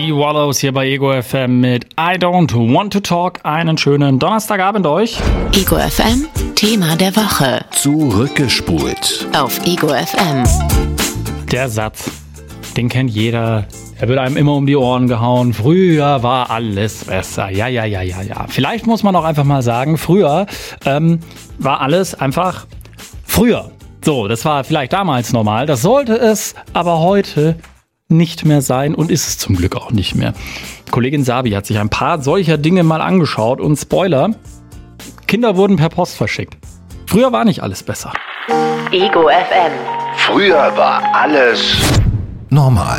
Die Wallows hier bei Ego FM mit I Don't Want to Talk. Einen schönen Donnerstagabend euch. Ego FM, Thema der Woche. Zurückgespult. Auf Ego FM. Der Satz, den kennt jeder. Er wird einem immer um die Ohren gehauen. Früher war alles besser. Ja. Vielleicht muss man auch einfach mal sagen, früher war alles einfach früher. So, das war vielleicht damals normal. Das sollte es aber heute nicht mehr sein und ist es zum Glück auch nicht mehr. Kollegin Sabi hat sich ein paar solcher Dinge mal angeschaut und Spoiler, Kinder wurden per Post verschickt. Früher war nicht alles besser. Ego FM. Früher war alles normal.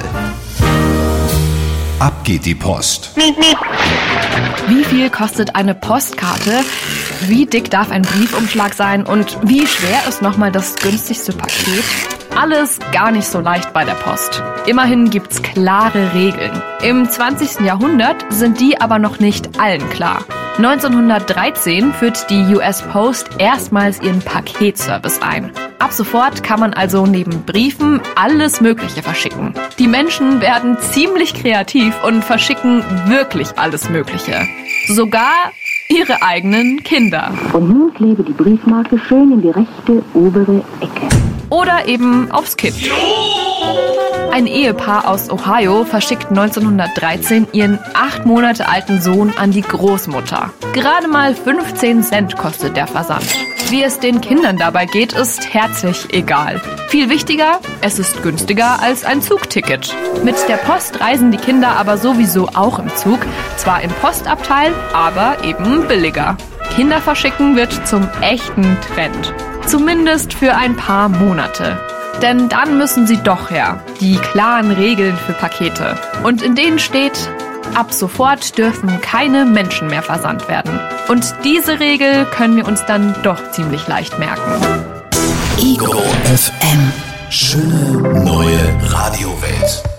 Ab geht die Post. Wie viel kostet eine Postkarte? Wie dick darf ein Briefumschlag sein? Und wie schwer ist nochmal das günstigste Paket? Alles gar nicht so leicht bei der Post. Immerhin gibt's klare Regeln. Im 20. Jahrhundert sind die aber noch nicht allen klar. 1913 führt die US Post erstmals ihren Paketservice ein. Ab sofort kann man also neben Briefen alles Mögliche verschicken. Die Menschen werden ziemlich kreativ und verschicken wirklich alles Mögliche. Sogar ihre eigenen Kinder. Und nun klebe die Briefmarke schön in die rechte obere Ecke. Oder eben aufs Kind. Ein Ehepaar aus Ohio verschickt 1913 ihren 8 Monate alten Sohn an die Großmutter. Gerade mal 15 Cent kostet der Versand. Wie es den Kindern dabei geht, ist herzlich egal. Viel wichtiger, es ist günstiger als ein Zugticket. Mit der Post reisen die Kinder aber sowieso auch im Zug. Zwar im Postabteil, aber eben billiger. Kinder verschicken wird zum echten Trend. Zumindest für ein paar Monate. Denn dann müssen sie doch her. Die klaren Regeln für Pakete. Und in denen steht, ab sofort dürfen keine Menschen mehr versandt werden. Und diese Regel können wir uns dann doch ziemlich leicht merken. Ego FM. Schöne neue Radiowelt.